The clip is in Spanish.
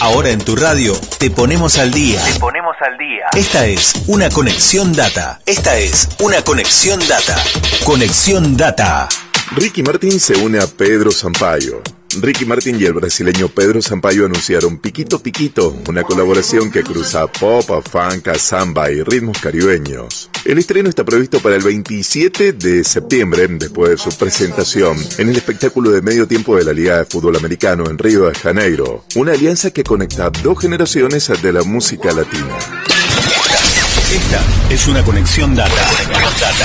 Ahora en tu radio te ponemos al día. Te ponemos al día. Esta es una conexión data. Esta es una conexión data. Conexión data. Ricky Martin se une a Pedro Sampaio. Ricky Martin y el brasileño Pedro Sampaio anunciaron Piquito Piquito, una colaboración que cruza pop, funk, samba y ritmos caribeños. El estreno está previsto para el 27 de septiembre, después de su presentación en el espectáculo de medio tiempo de la Liga de Fútbol Americano en Río de Janeiro, una alianza que conecta dos generaciones de la música latina. Esta es una conexión data.